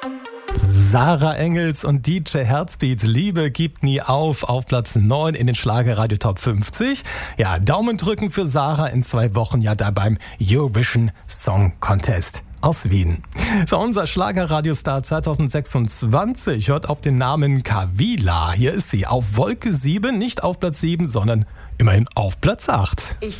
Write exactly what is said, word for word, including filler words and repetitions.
Sarah Engels und D J Herzbeat, Liebe gibt nie auf, auf Platz neun in den Schlagerradio Top fünfzig. Ja, Daumen drücken für Sarah in zwei Wochen ja da beim Eurovision Song Contest aus Wien. So, unser Schlagerradiostar zwanzig sechsundzwanzig hört auf den Namen Kavila. Hier ist sie auf Wolke sieben, nicht auf Platz sieben, sondern immerhin auf Platz acht. Ich